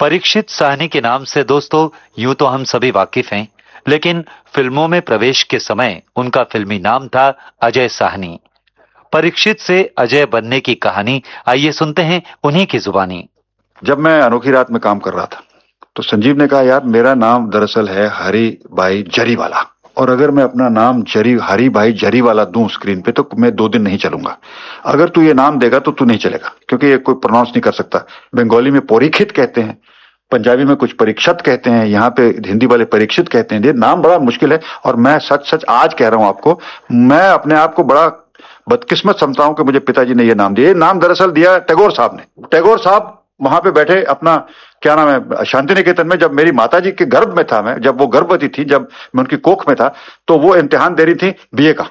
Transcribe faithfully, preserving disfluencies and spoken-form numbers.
परीक्षित साहनी के नाम से दोस्तों यूं तो हम सभी वाकिफ हैं, लेकिन फिल्मों में प्रवेश के समय उनका फिल्मी नाम था अजय साहनी। परीक्षित से अजय बनने की कहानी आइए सुनते हैं उन्हीं की जुबानी। जब मैं अनोखी रात में काम कर रहा था तो संजीव ने कहा, यार मेरा नाम दरअसल है हरी भाई जरीवाला, और अगर मैं अपना नाम जरी हरी भाई जरीवाला दूं स्क्रीन पे तो मैं दो दिन नहीं चलूंगा। अगर तू ये नाम देगा तो तू नहीं चलेगा, क्योंकि ये कोई प्रोनाउंस नहीं कर सकता। बंगाली में परीक्षित कहते हैं, पंजाबी में कुछ परीक्षित कहते हैं, यहाँ पे हिंदी वाले परीक्षित कहते हैं। ये नाम बड़ा मुश्किल है, और मैं सच सच आज कह रहा हूं आपको, मैं अपने आप को बड़ा बदकिस्मत समझता हूं कि मुझे पिताजी ने ये नाम दिया। ये नाम दरअसल दिया टैगोर साहब ने। टैगोर साहब वहां पे बैठे अपना क्या नाम है शांति निकेतन में, जब मेरी माताजी के गर्भ में था मैं, जब वो गर्भवती थी, जब मैं उनकी कोख में था, तो वो इम्तिहान दे रही थी बीए का।